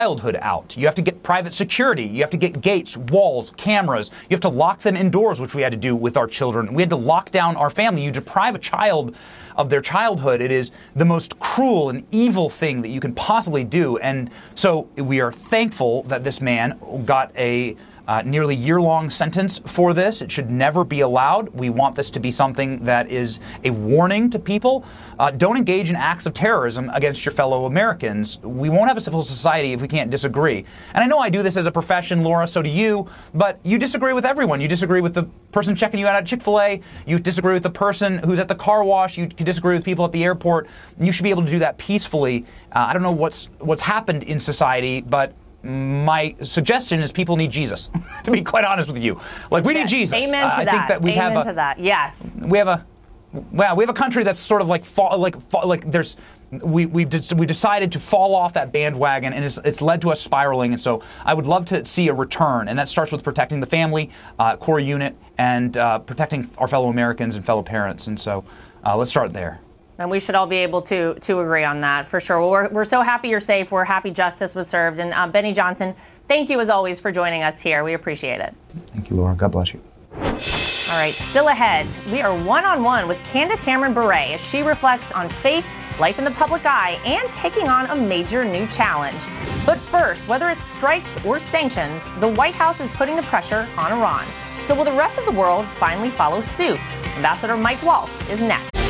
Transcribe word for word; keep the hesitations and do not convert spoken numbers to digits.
childhood out. You have to get private security. You have to get gates, walls, cameras. You have to lock them indoors, which we had to do with our children. We had to lock down our family. You deprive a child of their childhood. It is the most cruel and evil thing that you can possibly do. And so we are thankful that this man got a Uh, nearly year-long sentence for this. It should never be allowed. We want this to be something that is a warning to people. Uh, don't engage in acts of terrorism against your fellow Americans. We won't have a civil society if we can't disagree. And I know I do this as a profession, Laura, so do you, but you disagree with everyone. You disagree with the person checking you out at Chick-fil-A. You disagree with the person who's at the car wash. You disagree with people at the airport. You should be able to do that peacefully. Uh, I don't know what's what's happened in society, but my suggestion is people need Jesus, to be quite honest with you. Like, we yes. need Jesus. Amen to uh, I that. think that we Amen have a, to that. Yes. We have a, well, we have a country that's sort of like, fall, like, fall, like there's, we we've de- we decided to fall off that bandwagon, and it's, it's led to us spiraling. And so I would love to see a return, and that starts with protecting the family, uh, core unit, and uh, protecting our fellow Americans and fellow parents. And so uh, let's start there. And we should all be able to to agree on that, for sure. Well, we're, we're so happy you're safe. We're happy justice was served. And uh, Benny Johnson, thank you as always for joining us here. We appreciate it. Thank you, Laura. God bless you. All right, still ahead, we are one-on-one with Candace Cameron Bure as she reflects on faith, life in the public eye, and taking on a major new challenge. But first, whether it's strikes or sanctions, the White House is putting the pressure on Iran. So will the rest of the world finally follow suit? Ambassador Mike Waltz is next.